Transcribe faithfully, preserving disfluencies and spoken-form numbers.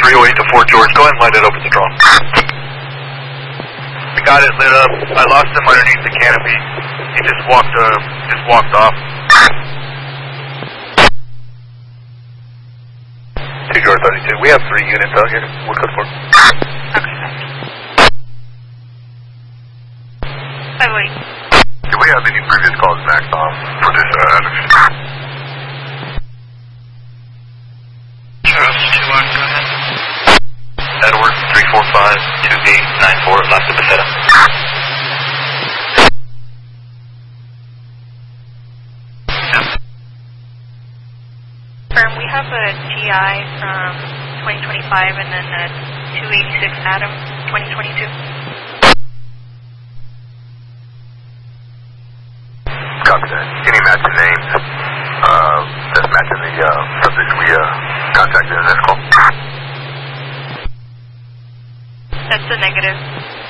three oh eight to Fort George. Go ahead and light it up with the drone. We got it lit up. I lost him underneath the canopy. He just walked, uh, just walked off. two George thirty-two. We have three units out here. We're good for it. Okay. By the way. Do we have any previous calls back on for this, uh, address? Charles two one, go ahead. Edward, three four five two eight nine four, Las Bethesda. Firm, we have a G I from twenty twenty-five and then a two eighty-six Adam twenty twenty-two. Copy that. Any matching names uh, that's matching the uh, subject we uh, contacted in this call? That's a negative.